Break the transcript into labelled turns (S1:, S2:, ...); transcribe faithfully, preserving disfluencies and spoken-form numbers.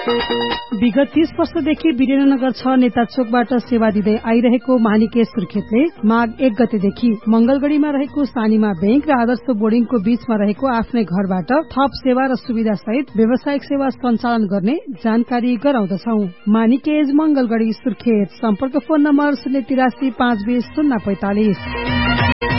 S1: विगत तीस वर्षदेखि वीरेन्द्रनगर छ नेता चोकबाट सेवा दिँदै आइरहेको मानिके सुर्खेतले माघ एक गतेदेखि मंगलगढ़ीमा रहेको सानीमा बैंक र आदर्श बोर्डिङको बीचमा रहेको आफ्नै घरबाट थप सेवा र सुविधा सहित व्यावसायिक सेवा सञ्चालन गर्ने जानकारी गराउँदछौ। मानिकेज मंगलगढ़ी सुर्खेत। सम्पर्क फोन नम्बर शून्य तिरासी पाँच बीस शून्य पैंतालिस।